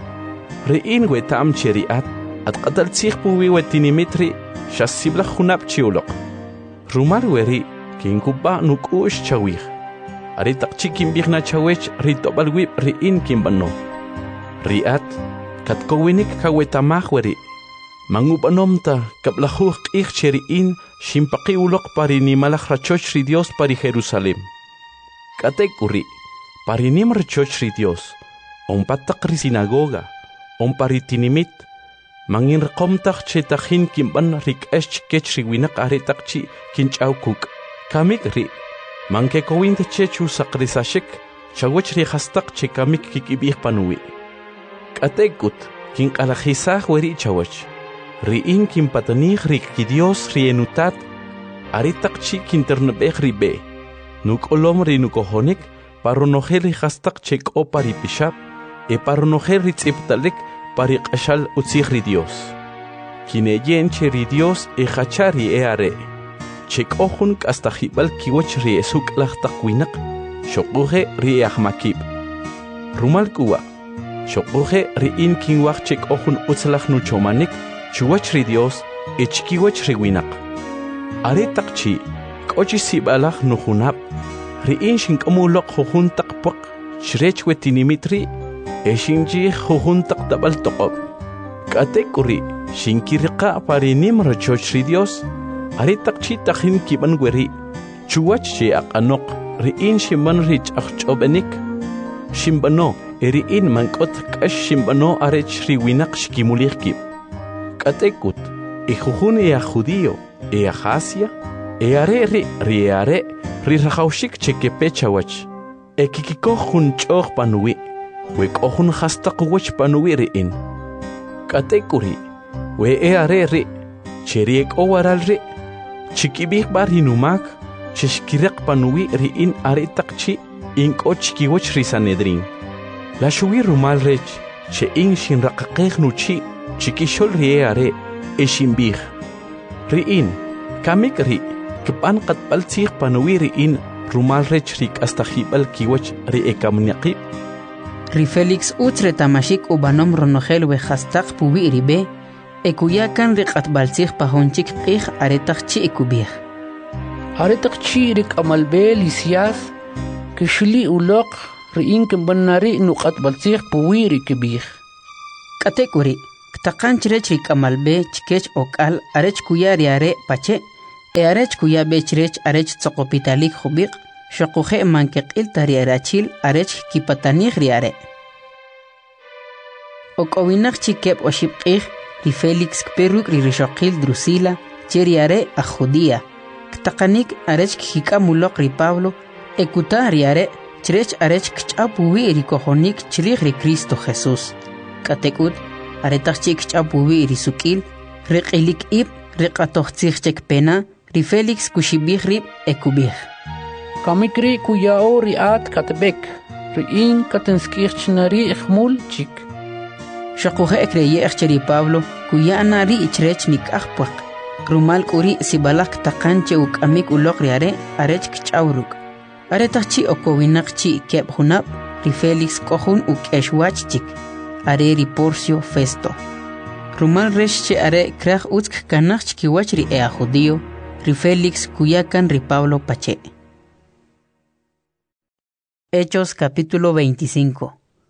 Ri inwe tam cheriat at qataltzig puwi wetinimitri shasibla khunab chiulok. Rumar weri kinkuba nukush chawik. Aritak chikim bigna chawech ritobal wip riin kimbano. Riat katkowinik kawetamah weri. Mangubanomta kablahuq ich cheriin shimpaqi ulok pari nimalach rachoch ri Dios pari Jerusalem. Katekuri pari nim rachoch ri Dios. Patak ri sinagoga. Pari tinimit. Mangin rekomtach chetachin kimban rik esch kech riwinak aritak chi kinchaukuk. Kamik ri. Manke kowinte chechu sakrisashik, chawech ri hastaq chekamik kikibih panuwi. Katekut, kin kalajisaj weri chawech. Riin kin patanih rik ki Dios rienutat, aritak chi kinternebej ribe. Nuk olom ri nukohonik, paronojel ri hastaq chek o pari pishap, paronojel ri tziptalik pari qashal utzig ri Dios. Kineyen che ri Dios hachari are. Chek ohun hasta hibal kiwach ri esuk lahtaqwinak shoquje ri ahmakib rumal kuwa shoquje ri in kinwach chek ohun utzlach nu chomanik chuwach ri Dios echkiwach ri winak are taqchi kochi sibalach nu hunab ri in shinkamulok hujun taqpak shrech wetinimitri eshinji hujun taqtabal toqob katekuri shinkiriqa pari nimra choch ri Dios Aritak chi takhin kiban weri, chuwach chi akanok, riin shimban rich achchobenik. Shimbano, eriin mankot kash shimbano arech riwinak shkimulikib. Katekut, ejujun judío, ajasia, are riare, rirahaushik chekepechawach. Ekikiko hun choch panuwi, wek ohun hastaqwach panuwi riin. Katekuri, we are ri, cheriek owaral ri. Chikibih bar hinumak, chishkirek panuwi riin aritaqchi inko chikiwach risanedrin. La shuwi rumal rech, che in shinraqaqeh nuchi, chikishol riare, eshimbih. Riin, kamik ri, kipan qatbaltzih panuwi riin rumal rech rik astajibal kiwach ri ekamniaqib. Ri Felix utre tamashik ubanom ronogel we hastaq puwi ribe, Ekuyakan riqat balsig pahonchik qih aretaqchi ekubih. Aretaqchi rik amalbe lisias kishli ulok ri'in kimbanari nuqat balsig puwiri kibih. Katekuri, ktaqan chirech rikamalbe chikech okal arech kuya riare pache, arech kuya bechrech arech tsokopitalik hubik, shokuje mankekil tariarachil arech kipatanig riare. Okowinak chikep oshipqih ri Felix kperuk ri rishokil Drusila, cheriare a Judía. Ktaqanik arech kikamulok ri Pablo, ekuta riare, chirech arech kchapuwi ri kojonik chirich ri Cristo Jesús. Katekut, aretach chik kchapuwi ri sukil, riqilik ib, riqatochtzich chek pena, ri Felix kushibih rib ekubih. Kamikri kuyao riat katbek, ri'in katenskirchnari ikhmul chik. Shakuje ekreye echeri Pablo, kuya anari ichrech nik akpak. Rumal kuri sibalak takanche uk amik ulok riare, arech kchauruk. Aretach chi okowinak chi kep hunab, ri Felix kohun uk eshwach chik. Are ri Porcio Festo. Rumal resh che are krach utsk kanach chikiwach ri ea judío, ri Felix kuyakan ri Pablo pache. Hechos capítulo 25.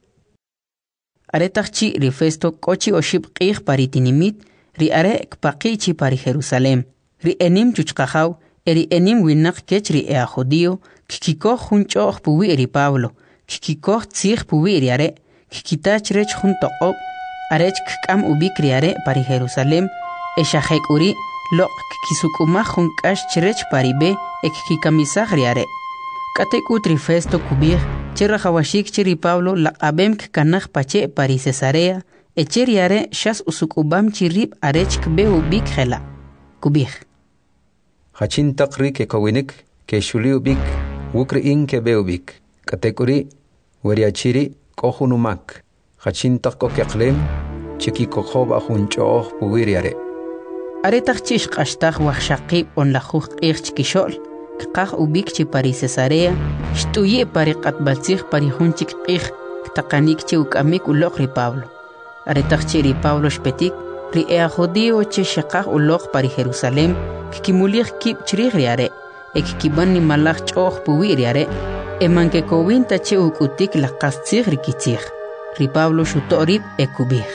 Aretachchi ri Festo kochi oshib qih paritinimit, ri are kpaqichi pari Jerusalem, ri enim chuchqajaw, eri enim winak kech ri ea judío, kikikoh junchoh puwi ri Pablo, kikikoh tzih puwi ri are, kikitach rech juntoqob, arech kikam ubik ri are pari Jerusalem, eshahek uri, lok kikisukumah junkash chirech pari be, ekikamisah ri are. Katekut ri Festo kubih, cherra hawashik chiri Pablo laqabem kanach pache pari Cesarea, echeriare shas usukubam chirib arech kbehu bik khela. Kubih. Hachin takri ke kawinik ke shuliu bik, wukri in ke behu bik. Katekuri, weriachiri kohunumak. Hachin takko keklem, chiki kokhob ahunchoh puwiriare. Aretach chish kashtach wachshaqib on lachuch chikishol. Kqah ubik chi pari Cesarea, shtuye pari qatbalsig pari hunchik qih, ktaqanik chi ukamik ulok ri Pablo. Aretach chi ri Pablo shpetik, ri ea judío chi shaqah ulok pari Jerusalem, kikimulich kib chirih ri are, kikiban ni malach choh puwi ri are, emanke kowinta chi ukutik laqastzig ri kitzig. Ri Pablo shutorib ekubih.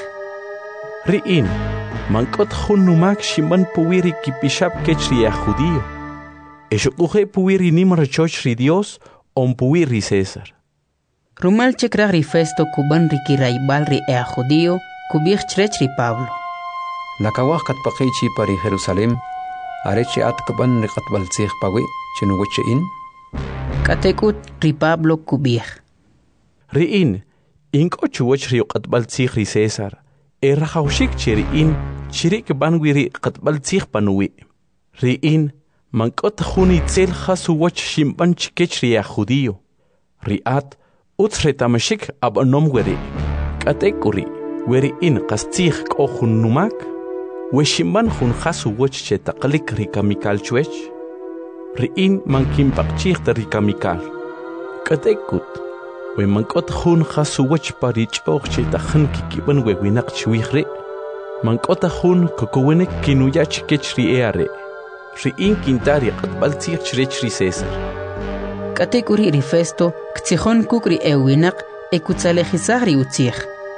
Ri in, mankot hunumak shimban puwi ri kipishab kech ri ea judío. Eshokuje puwiri nimar choch ri Dios on puwiri César. Rumal chekrag ri Festo kuban ri kiraibal ri ea judío, kubich chrech ri Pablo. Nakawah katpaqichi pari Jerusalem, arechi atkaban ri qatbalzig pawi, chinuwiche in? Katekut ri Pablo kubich. Ri in, inko chuwach ri qatbalzig ri César, errahawshik chiri in, chirik banwi ri qatbalzig panuwi. Ri in, mankot khuni tsel khasu wach shimban chikech ri judío. Riat utsre tamashik ab nomweri. Katekuri weri in qastig kohun numak. We shimban khun khasu wach che taqlik ri kamikal chwech. Ri in mankim pakchig ri kamikal. Katekut we mankot khun khasu wach parich och che takhan kikiban we winak chwihre. Mankot khun kokowenek kinuya chikech ri eare. Ri'in kintari qatbaltzig chrech ri César. Katekuri ri Festo, ktsijon kukri ewinak, ekutzalejizag ri utzig.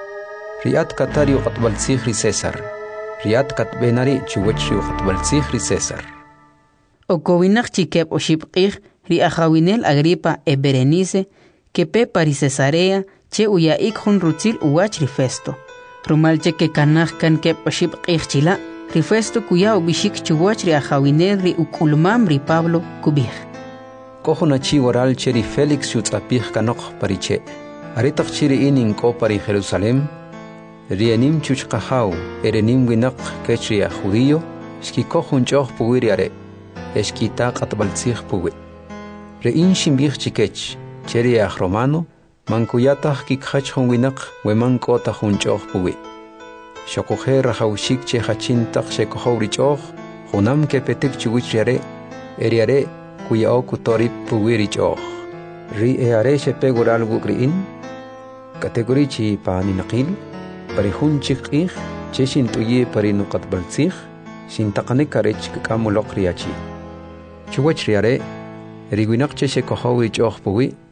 Riat katari qatbaltzig ri César. Riat katbenari chuwech ri qatbaltzig ri César. Okowinak chikep oshipqig, ri ajawinel Agripa e Berenice, kepe pari Cesarea, che uyaik hun rutzil uwach ri Festo. Rumalche ke kanach kan kep oshipqig chila, ri Festo kuya ubishik chuwach ri ajawinel ri ukulmam ri Pablo kubih. Kohunachi waral cheri Felix yutzapih kanok pariche. Aritach chiri inin ko pari Jerusalem. Rienim chuchqahaw erenim winak kechri a judío. Shki kohun choh puwiriare. Eshkita qatbaltzig puwi. Rein shimbih chikech cheri a romano. Mankuyatah kikhach hun winak weman kota hun choh puwi. Shokohe rahawshik che hachin tak shekohori choh, hunam ke petik chuwichare, eriare, kuya okutori puwiri choh. Ri eare shepegural gukriin, kategori chi paani naqil, pari hun chikih, che shin tuye pari nukat baltzig, shin takane karech kakamulok riachi. Chuwach riare, riguinak che shekohori choh puwi,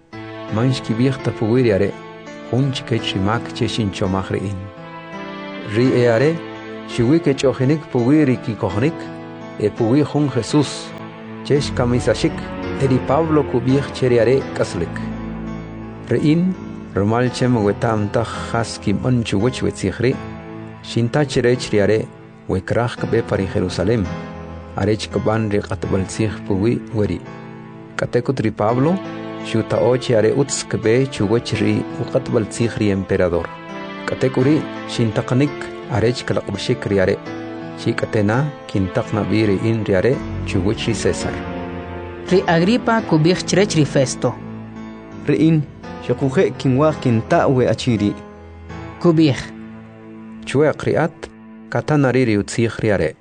manshki bichta puwiri are hunch kech rimak cheshin chomach riin ri are shiwike chohinik puwiri ki kohnik puwi hun Jesus chesh kamisashik eri Pablo kubich cheriare kaslik riin romal chem wetam ta haskim onchu wech wetsikhri shinta cherech riare wekrach be pari Jerusalem arech kaban ri qatbal sikh puwi weri katekutri Pablo shuta ochi are utskbe chugochri uqatbal tsikhri emperador katekuri shintaqnik arech kalaqbshik riare chikatena kintaqna biri in riare chugochri César ri Agripa kubich cherechri Festo riin shaquje kinwa kinta we achiri kubich chue qriat katanariri utsikhri are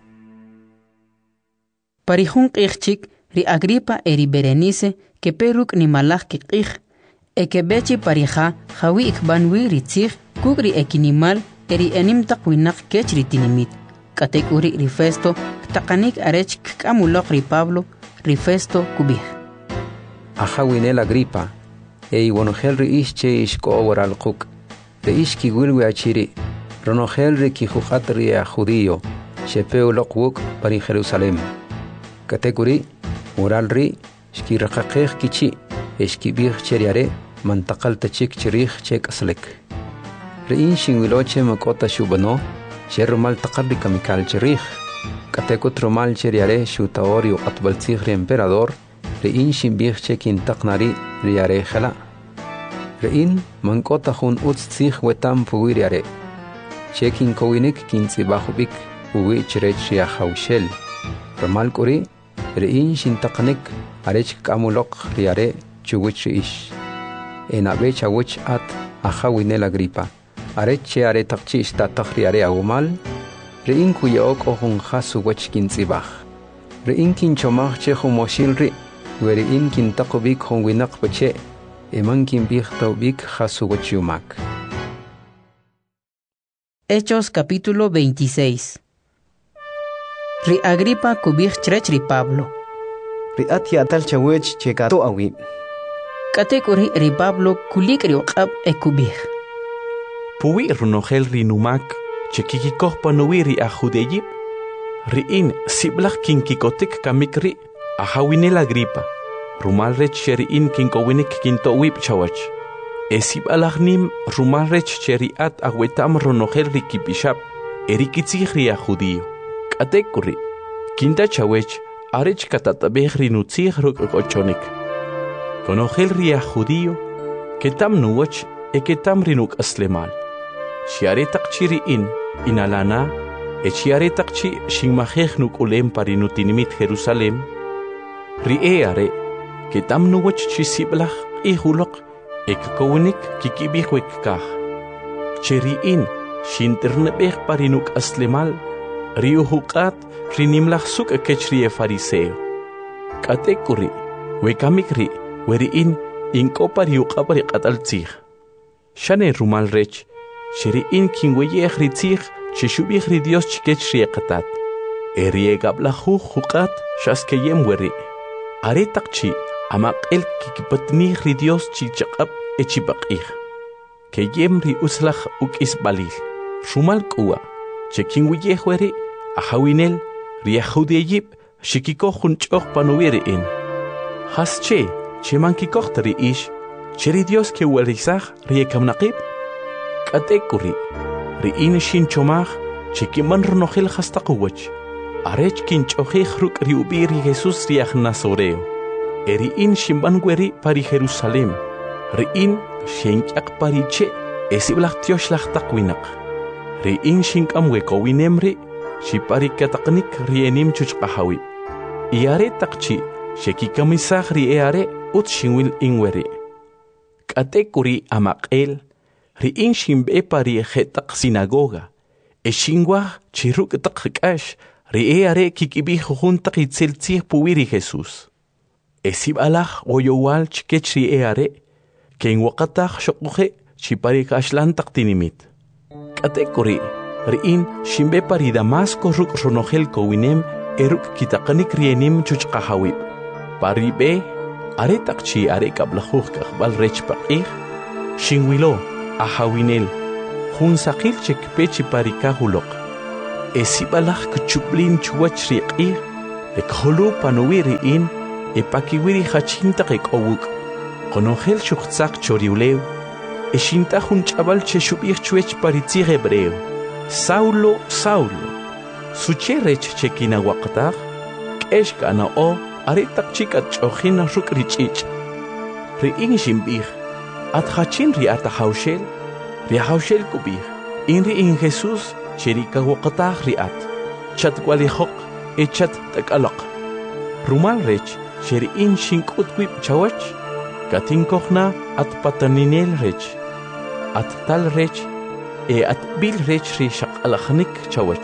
parihun qixchik ri Agripa eri Berenice que peruk ni malach ki qix que bechi parija jawi ikbanwi ri tsikh kugri ekinimal eri enim taqwinak kechri tinimit katekuri ri Festo taqanik arech kamuloq ri Pablo ri Festo kubih ajawinel Agripa wonogel ri ische ishko waral quk ri ishki wilwi achiri ronogel ri ki khuqat ri judío shepeu loqwuk pari Jerusalem katekuri waral ri ishki raqaqeq kichi ishki bih cheriare mantaqal tachik chirih chek aslek rein shinwiloche makota shubano shermal taqarri kamikal chirih katekut romal cheriare shutaori qatbal tsikhri emperador rein shimbih chekin taqnari riare khala rein mankota hun uts tsikh wetam puwiriare chekin kowinik kintsibahubik uwi chirech ya haushel romal kuri rein shintaqnik arech kamuloq riare chuguch ish enabe chawuch at ajawinel Agripa arech che are taqchi ista taqriare agumal rein kuyok ohun khasu wach kintsibah rein kin chomach che khumoshil ri werein kin taqbik hon winaq bache eman kin bih tawbik khasu wach yumak Hechos capítulo 26 ri Agripa kubich cherech ri Pablo riat ya tal chawech chekato awi katekuri ri Pablo kulikri uqab kubih puwi runogel ri numak chekikikoh panuwiri a judeyip riin siblach kinkikotik kamikri ajawinel Agripa rumal rech cheriin kinkowinik kintowip chawach esibalachnim rumal rech cheriat awetam runogel ri kipishap erikitzihri a judío katekuri kinta chawech arech katatabeh ri nutzih rukochonik konogel ri a judío ketam nuwach ketam rinuk aslemal shiare taqchiri inalana shiare taqchi shingmajeh nuk ulem parinutinimit Jerusalem ri are ketam nuwach chisiblach ihulok ekkowinik kikibihwek kah cheriin shinternebeh parinuk aslemal riuhuqat rinimlach suk kechri fariseo katekuri wekamikri weriin inkopari uqapari qataltzih shane rumal rech sheriin kinweyeh ritzih chishubih ri Dios chikechri qatat eriegablahu huqat shaskeyem weri are taqchi amaqel kikipatnih ri Dios chichaqab echibaqih keyem ri uslach ukisbalil rumal kuwa chekinweyeh weri ajawinel ri judeyip shikikohun ch'oq panuwiriin hasche chemankikohtari ish cheri Dios ke werisach ri kamnaqib katekuri ri shin chomach chekiman ronogel hastaqwach arech kin ch'oqih ruk ri ubiri Jesus ri Nazoreo eri shimban weri pari Jerusalem ri shenqaq pariche esiblach tioslach taqwinaq ri shinkam wekowinemri shipari kataqnik ri enim chuchqahawi iare taqchi shekikamisach ri eare utshinwil inweri katekuri amaqel ri shimbe pari jetaq sinagoga shingwa chiruk taqqash ri eare kikibih juntaq itzeltzih puwiri Jesus esibalach oyowal chkech ri eare ken waqataq shoquje chipari kashlan taqtinimit katekuri ri shimbe pari Damasco ruk ronogel kowinem eruk kitaqanik rienim chuchqahawib paribe Aretak chi arek ablajuj kakbal rech paqih, shinwilo, ahawinel, jun sakil chek pechi parikahulok. Esibalaj kuchublin chuwach riqih, ekholu panuwiri in, epakiwiri hachintak ekowuk. Konongel shukhtzak choriulew, eshinta jun chabal cheshubih chuech paritzig hebreo. Saulo, Saulo, suche rech chekina waqtaq, k'eshk'ana o, aretak chikat ch'ojina ruk' rich'ich'. Ri'in shimb'ij, atjachin ri'ata hawxel, ri'hawxel kub'ij, in ri'in Jesús cherika waqtaq ri'at, chatkwalijoq, echat tak'alaq. Rumal rech, cheri'in shink'ut wib chawach, katinkojna at pataninel rech, at tal rech, at bil rech ri shaqalajnik chawach.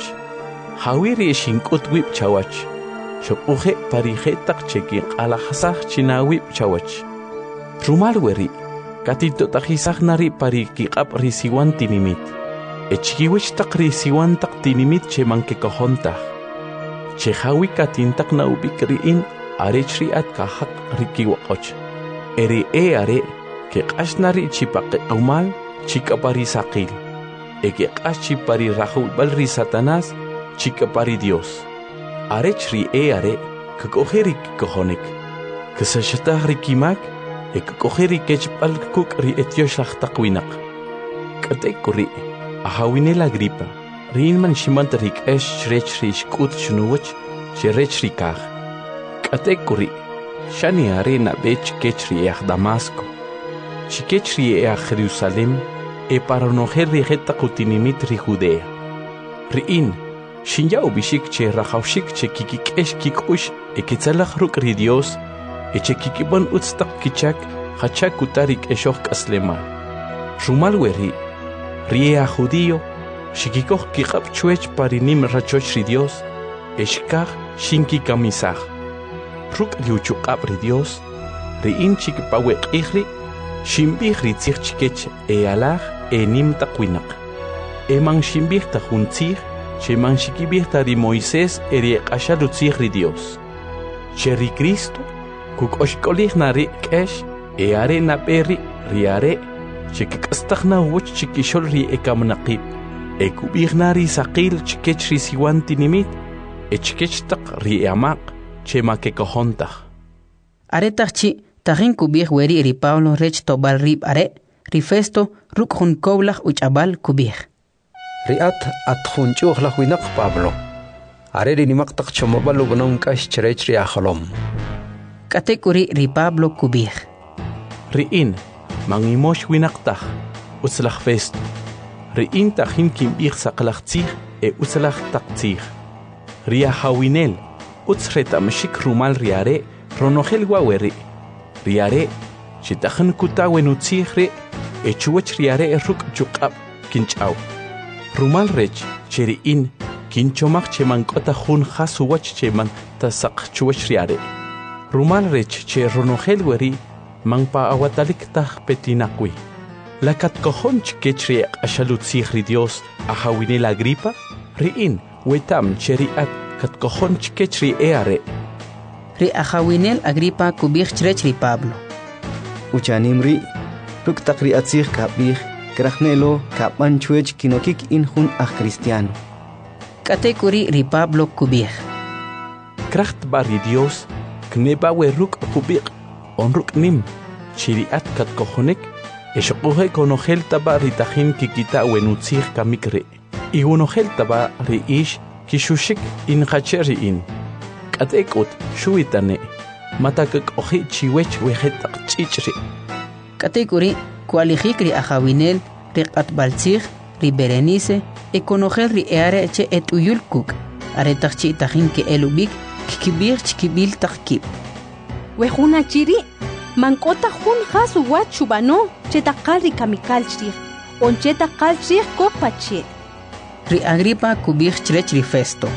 Hawiri shinkut wib chawach. Shopuje parijetak cheki alajasaj chinawib chawach. Rumal weri, katito tajisaj nari parikiqab risiwan tinimit. Echkiwich tak risiwan tak tinimit che mankekojontaj. Che hawi katintak na ubikriin arech ri at kahak rikiwakoch. Eri are ke qashnari chipaqe umal chikaparisaqil. Eke qashi pari rahul balri Satanás, chica pari Dios. Arechri are, que cogerik cojonik. Que se shatagri kimak, e que cogerik echpal kukri etioshach takwinak. Katekuri, ahawinela gripa, rinman shimantarik esh rechri shkut shnuwach, sherechri kach. Katekuri, shani arena bech kechri ech Damasco. Chikechri ech Jerusalem, e para noher rijeta kutinimit ri Judea. Riin, shinja ubishik che rajawshik che kikikesh kikush e kitzalach ruk ri Dios, e che kikibon utstak kichak, hachak kutarik eshoch kaslemal. Rumal weri, rie a judío, shikikoch kikab chuech parinim rachoch ri Dios, eshkach shinki kamisach. Ruk riuchukab ri Dios, riin chikipawek ihri, shimbih ritzich chikech e alach, nim takwinak. Eman shimbih ta juntzih, che man shikibih ta ri Moisés eri qashalutzih ri Dios. Che ri Cristo, kuk oshkolih na ri kesh, are na peri ri are, che kikastach na wuch chikishol ri ekamnaqib. Kubih na ri saqil chikech ri siwan tinimit, chikech tak ri amaq, che ma kekohontach. Are takchi, tahin kubih weri ri Pablo rech tobal rib are, Rifesto ruk hun koblach uchabal kubih. Riat at hun chuchlach winak Pablo. Are ri nimaktak chomobal ugnong kash cherech ri acholom. Katekuri ri Pablo kubih. Riin, mangimosh winaktak, utzlach festo. Riin tahin kimbih saklachtzih utzlach taktzih. Ria hawinel, utzreta meshik rumal riare, ronogel waweri. Riare, chitahan kutawen utzihre, chuwach riare ruk chukab kinchaw. Rumal rech, cheriin, kinchomach chemankota hun hasuwach cheman tasak chuwach riare. Rumal rech che ronogel weri, mangpa awatalik tah petinakwi. Lakat kohon chkechri ashalutzihri Dios ahawine la gripa, riin, wetam cheriat kat kohon chkechri eare. Ri ahawinel agripa kubih chrechri Pablo. Uchanimri, ruk takri atzih kapih, krachnelo kapan chuech kinokik injun a cristiano. Katekuri ri Pablo kubih. Kracht bari Dios, kneba we ruk kubih, on ruk nim, chiriat kat kohonek, eshokuhe konogel taba ritahin kikita wenutzih kamikre. Igunogel taba ri ish kishushik in hacheri in. Katekut shuitane. Matakak oji chiwech wejetak chichri. Katekuri, kualijik ri ahawinel, ri qatbaltzig, ri Berenice, ekonogel ri eare che et uyulkuk, aretak chi tahin ke elubik, kikibir chikibil takib. Wejuna chiri, mankota jun hasu wachubano, chetakal ri kamikalchri, on chetakalchri kopache. Ri Agripa kubir chrech ri Festo.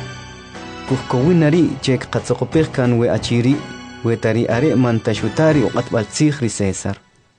Kukowinari chek katzokopir kan we achiri, wetari are mantashutari o atbaltzig ri César.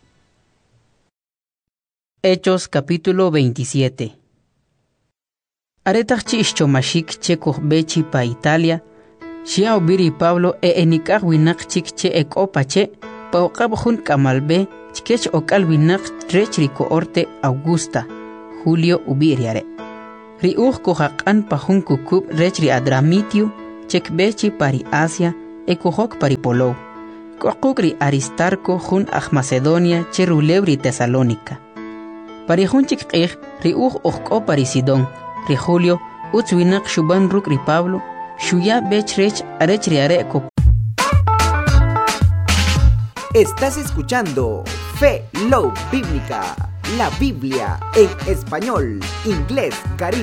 Hechos capítulo 27. Aretach chi ischomashik chekuh bechi pa Italia, Shia obiri Pablo enikah winak chik che ekopache, pawqab jun kamalbe chkech okal winak rech rico orte Augusta Julio ubiriare ri kohaqan pa jun kukub rech ri Adramitio chekbechi pari Asia ekuhok pari Polo kokuk ri Aristarco jun Macedonia cherulebri Tesalónica pari jun chikqih ri okko pari Sidón ri Julio utzwinak shuban ruk ri Pablo shuya bech rech arech ri areko. Estás escuchando Fe Love Bíblica, la Biblia en español, inglés, caribe.